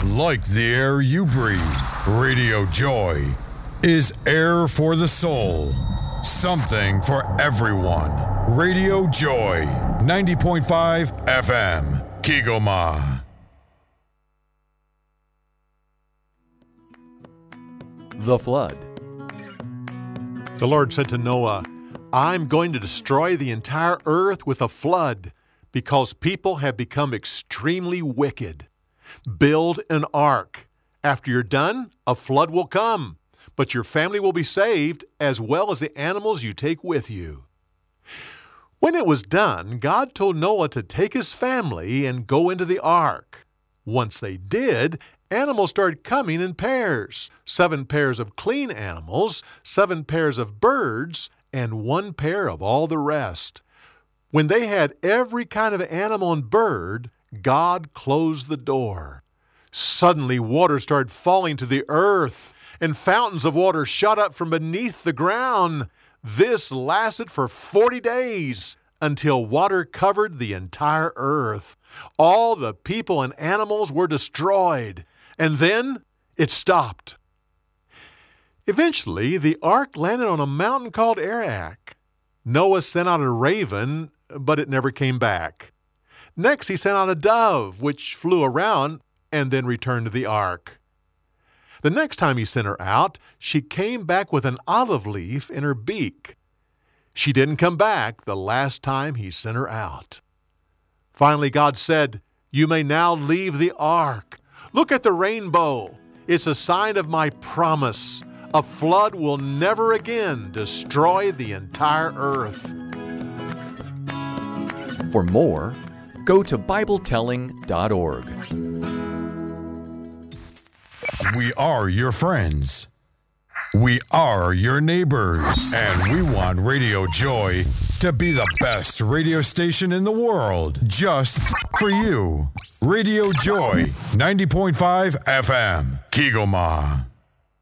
Like the air you breathe, Radio Joy is air for the soul. Something for everyone. Radio Joy, 90.5 FM, Kigoma. The flood. The Lord said to Noah, I'm going to destroy the entire earth with a flood because people have become extremely wicked. Build an ark. After you're done, a flood will come, but your family will be saved as well as the animals you take with you. When it was done, God told Noah to take his family and go into the ark. Once they did, animals started coming in pairs. 7 pairs of clean animals, 7 pairs of birds, and 1 pair of all the rest. When they had every kind of animal and bird, God closed the door. Suddenly, water started falling to the earth, and fountains of water shot up from beneath the ground. This lasted for 40 days until water covered the entire earth. All the people and animals were destroyed, and then it stopped. Eventually, the ark landed on a mountain called Ararat. Noah sent out a raven, but it never came back. Next, he sent out a dove, which flew around and then returned to the ark. The next time he sent her out, she came back with an olive leaf in her beak. She didn't come back the last time he sent her out. Finally, God said, "You may now leave the ark. Look at the rainbow. It's a sign of my promise. A flood will never again destroy the entire earth." For more, go to BibleTelling.org. We are your friends. We are your neighbors. And we want Radio Joy to be the best radio station in the world, just for you. Radio Joy, 90.5 FM, Kigoma.